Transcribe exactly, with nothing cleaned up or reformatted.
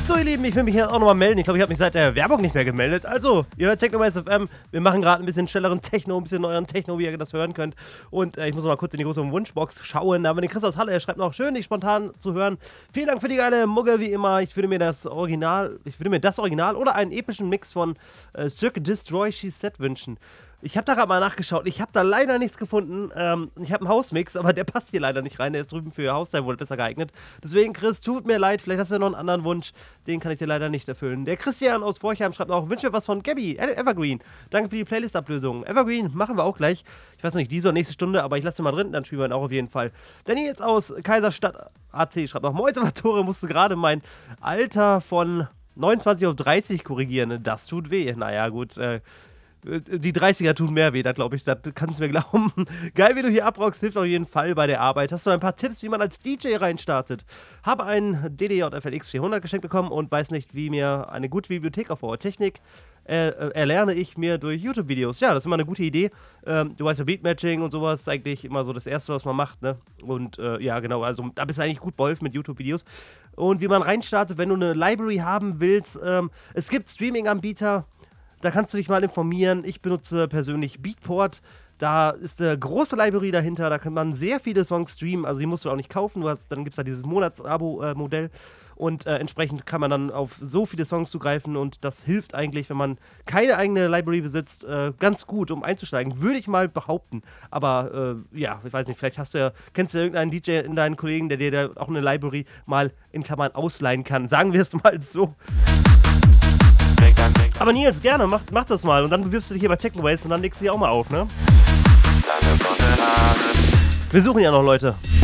So, ihr Lieben, ich will mich hier auch nochmal melden. Ich glaube, ich habe mich seit der Werbung nicht mehr gemeldet. Also, ihr hört Technomaze F M. Wir machen gerade ein bisschen schnelleren Techno, ein bisschen neueren Techno, wie ihr das hören könnt. Und äh, ich muss noch mal kurz in die große Wunschbox schauen. Aber den Chris aus Halle, er schreibt noch, schön, dich spontan zu hören. Vielen Dank für die geile Mugge, wie immer. Ich würde mir das Original, ich würde mir das Original oder einen epischen Mix von äh, Cirque Destroy She Said wünschen. Ich habe da gerade mal nachgeschaut. Ich habe da leider nichts gefunden. Ähm, ich habe einen Hausmix, aber der passt hier leider nicht rein. Der ist drüben für Haustime wohl besser geeignet. Deswegen, Chris, tut mir leid. Vielleicht hast du ja noch einen anderen Wunsch. Den kann ich dir leider nicht erfüllen. Der Christian aus Forchheim schreibt noch, wünsche mir was von Gabby, Evergreen. Danke für die Playlist-Ablösung. Evergreen machen wir auch gleich. Ich weiß noch nicht, diese oder nächste Stunde, aber ich lasse ihn mal drin. Dann spielen wir ihn auch auf jeden Fall. Danny jetzt aus Kaiserstadt A C schreibt noch, Moin Salvatore, musste gerade mein Alter von neunundzwanzig auf dreißig korrigieren. Das tut weh. Naja, gut, äh, die dreißiger tun mehr weh, da glaube ich, das kannst du mir glauben. Geil, wie du hier abrockst, hilft auf jeden Fall bei der Arbeit. Hast du ein paar Tipps, wie man als D J reinstartet? Habe einen D D J F L X vierhundert geschenkt bekommen und weiß nicht, wie mir eine gute Bibliothek aufbaue. Technik äh, erlerne ich mir durch YouTube-Videos. Ja, das ist immer eine gute Idee. Ähm, du weißt ja, Beatmatching und sowas ist eigentlich immer so das Erste, was man macht, ne? Und äh, ja, genau, also da bist du eigentlich gut beholfen mit YouTube-Videos. Und wie man reinstartet, wenn du eine Library haben willst. Ähm, es gibt Streaming-Anbieter, da kannst du dich mal informieren. Ich benutze persönlich Beatport. Da ist eine große Library dahinter. Da kann man sehr viele Songs streamen. Also die musst du auch nicht kaufen. Du hast, dann gibt es da dieses Monats-Abo-Modell. Und äh, entsprechend kann man dann auf so viele Songs zugreifen. Und das hilft eigentlich, wenn man keine eigene Library besitzt, äh, ganz gut, um einzusteigen. Würde ich mal behaupten. Aber äh, ja, ich weiß nicht, vielleicht hast du ja, kennst du ja irgendeinen D J in deinen Kollegen, der dir da auch eine Library mal in Klammern ausleihen kann. Sagen wir es mal so. Aber Nils, gerne, mach, mach das mal und dann bewirbst du dich hier bei Technomaze und dann legst du dich auch mal auf, ne? Wir suchen ja noch Leute.